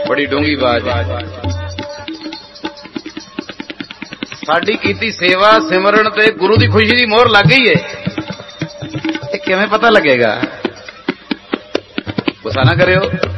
बड़ी डूंगी बात है। साडी कीती सेवा सिमरन ते गुरु की खुशी की मोहर लग गई है, किवें पता लगेगा? गुस्सा ना करियो।